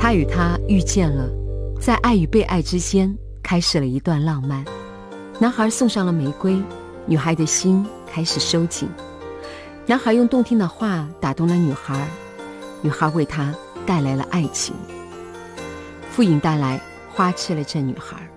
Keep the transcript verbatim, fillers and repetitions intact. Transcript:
他与她遇见了，在爱与被爱之间开始了一段浪漫。男孩送上了玫瑰，女孩的心开始收紧。男孩用动听的话打动了女孩，女孩为他带来了爱情。傅颖带来《花痴了这女孩》。